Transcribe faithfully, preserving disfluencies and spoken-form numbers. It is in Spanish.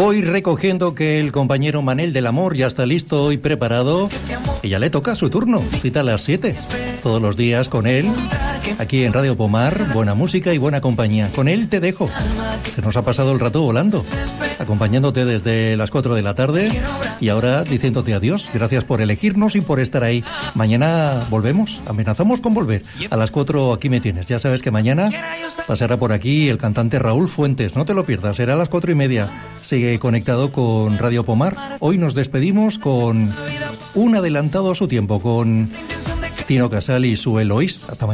Voy recogiendo que el compañero Manel del Amor ya está listo y preparado. Y ya le toca su turno. Cita a las siete. Todos los días con él. Aquí en Radio Pomar. Buena música y buena compañía. Con él te dejo. Que nos ha pasado el rato volando. Acompañándote desde las cuatro de la tarde. Y ahora diciéndote adiós. Gracias por elegirnos y por estar ahí. Mañana volvemos. Amenazamos con volver. A las cuatro aquí me tienes. Ya sabes que mañana pasará por aquí el cantante Raúl Fuentes. No te lo pierdas. Será a las cuatro y media. Sigue conectado con Radio Pomar. Hoy nos despedimos con un adelantado a su tiempo, con Tino Casal y su Eloís. Hasta mañana.